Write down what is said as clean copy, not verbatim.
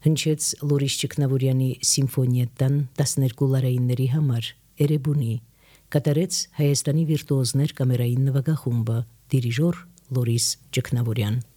հնչեց Լորիս Ճգնավորյանի սիմֆոնիետան 12 լարայինների համար Էրեբունի, կատարեց Հայաստանի վիրտուոզներ կամերային նվագախումբը, դիրիժոր Լորիս Ճգնավորյան։